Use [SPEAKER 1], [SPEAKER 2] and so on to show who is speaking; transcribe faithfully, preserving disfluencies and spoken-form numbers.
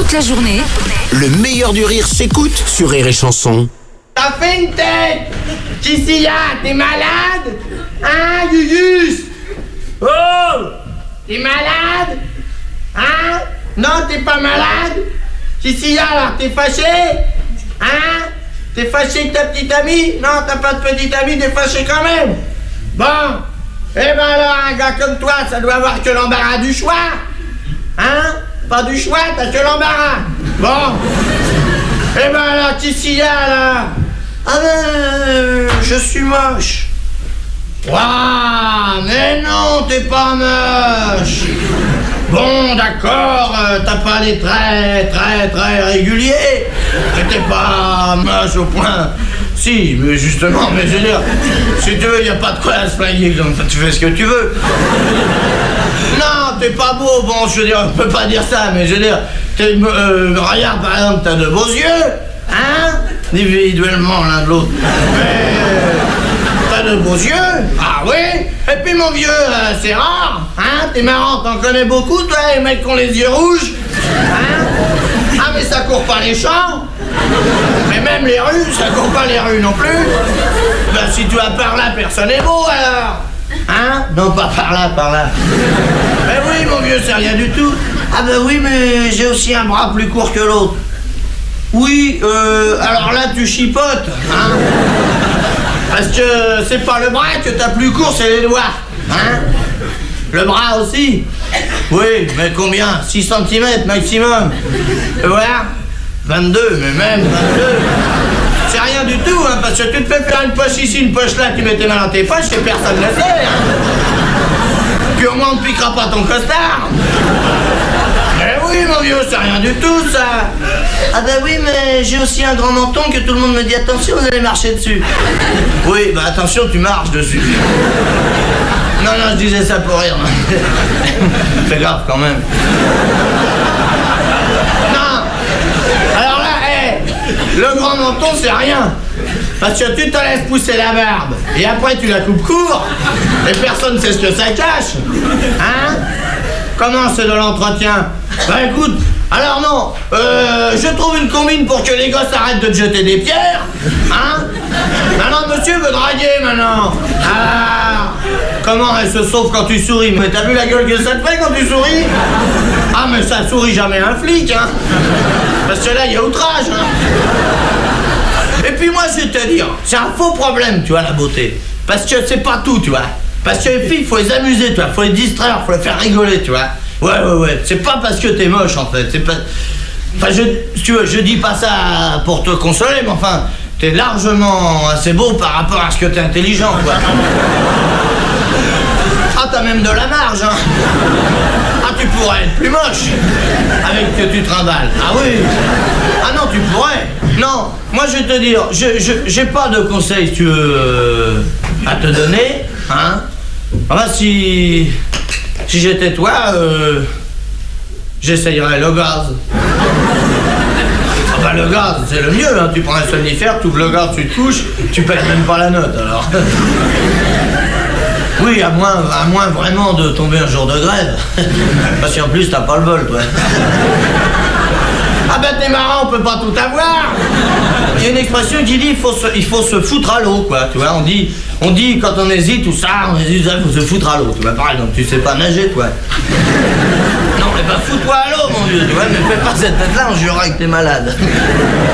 [SPEAKER 1] toute la journée,
[SPEAKER 2] Le meilleur du rire s'écoute sur Rire et Chanson.
[SPEAKER 3] T'as fait une tête! Cicilia, t'es malade? Hein, Gugus? Oh! T'es malade? Hein? Non, t'es pas malade? Cicilia, là, t'es fâché? Hein? T'es fâché avec ta petite amie? Non, t'as pas de petite amie, t'es fâché quand même? Bon! Eh ben alors, un gars comme toi, ça doit avoir que l'embarras du choix! Hein? Pas du choix, t'as que l'embarras! Bon! Eh ben alors, Cicilia, là! Ah ben, euh, je suis moche. Waouh, mais non, t'es pas moche. Bon, d'accord, euh, t'as pas les traits très très réguliers. T'es pas moche au point. Si, mais justement, mais je veux dire, si tu veux, y a pas de quoi à se flinguer, comme ça, tu fais ce que tu veux. Non, t'es pas beau, bon, je veux dire, on peut pas dire ça, mais je veux dire, t'es, euh, regarde, par exemple, t'as de beaux yeux, hein? Individuellement l'un de l'autre. Mais t'as de beaux yeux. Ah oui. Et puis mon vieux, euh, c'est rare. Hein? T'es marrant, t'en connais beaucoup, toi, les mecs qui ont les yeux rouges. Hein? Ah mais ça court pas les champs. Mais même les rues, ça court pas les rues non plus. Ben si tu vas par là, personne n'est beau alors. Hein? Non, pas par là, par là. Mais oui, mon vieux, c'est rien du tout. Ah ben oui, mais j'ai aussi un bras plus court que l'autre. Oui, euh, alors là tu chipotes, hein? Parce que c'est pas le bras que t'as plus court, c'est les doigts, hein? Le bras aussi? Oui, mais combien? six centimètres maximum. Tu vois? vingt-deux, mais même vingt-deux. C'est rien du tout, hein, parce que tu te fais faire une poche ici, une poche là, tu mets tes mains dans tes poches et personne ne le sait, hein? Puis au moins on ne piquera pas ton costard. Eh oui, mon vieux, c'est rien du tout, ça. Ah bah oui, mais j'ai aussi un grand menton que tout le monde me dit attention, vous allez marcher dessus. Oui, bah attention, tu marches dessus. Non, non, je disais ça pour rire. C'est grave quand même. Non. Alors là, hé, le grand menton, c'est rien. Parce que tu te laisses pousser la barbe et après tu la coupes court et personne ne sait ce que ça cache. Hein? Comment c'est de l'entretien? Bah écoute, alors non, euh, je trouve une combine pour que les gosses arrêtent de te jeter des pierres. Hein? Maintenant monsieur veut draguer maintenant. Ah, comment elle se sauve quand tu souris? Mais t'as vu la gueule que ça te fait quand tu souris? Ah mais ça sourit jamais un flic, hein? Parce que là il y a outrage, hein? Et puis moi je vais te dire, c'est un faux problème, tu vois, la beauté. Parce que c'est pas tout, tu vois. Parce que les filles, faut les amuser, tu vois, faut les distraire, faut les faire rigoler, tu vois. Ouais, ouais, ouais, c'est pas parce que t'es moche, en fait, c'est pas... Enfin, je, si tu veux, je dis pas ça pour te consoler, mais enfin, t'es largement assez beau par rapport à ce que t'es intelligent, quoi. Ah, t'as même de la marge, hein. Ah, tu pourrais être plus moche, avec ce que tu trimbales. Ah oui. Ah non, tu pourrais. Non, moi je vais te dire, je, je, j'ai pas de conseils, si tu veux, euh, à te donner, hein. Enfin, si... Si j'étais toi, euh, j'essayerais le gaz. Ah bah le gaz, c'est le mieux, hein. Tu prends un somnifère, tu ouvres le gaz, tu te couches, tu payes même pas la note, alors. Oui, à moins, à moins vraiment de tomber un jour de grève. Parce qu'en plus, t'as pas le bol, toi. Ah ben t'es marrant, on peut pas tout avoir. Il y a une expression qui dit il faut se, il faut se foutre à l'eau, quoi. Tu vois, on dit, on dit quand on hésite tout ça, on hésite, il faut se foutre à l'eau. Tu vois, par exemple, tu sais pas nager, toi. Non, mais bah fous-toi à l'eau, mon vieux. Tu vois, ne fais pas cette tête-là, on jurera que t'es malade.